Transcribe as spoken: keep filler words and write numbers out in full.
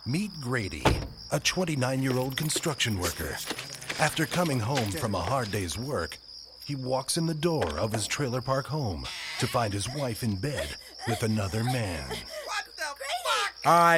Meet Grady, a twenty-nine-year-old construction worker. After coming home from a hard day's work, he walks in the door of his trailer park home to find his wife in bed with another man. What the Grady! fuck? All right.